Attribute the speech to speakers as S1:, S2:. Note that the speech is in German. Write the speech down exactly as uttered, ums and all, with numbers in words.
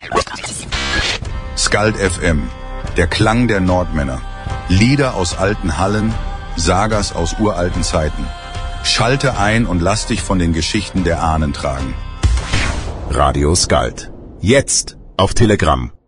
S1: Skald F M, der Klang der Nordmänner. Lieder aus alten Hallen, Sagas aus uralten Zeiten. Schalte ein und lass dich von den Geschichten der Ahnen tragen.
S2: Radio Skald. Jetzt auf Telegram.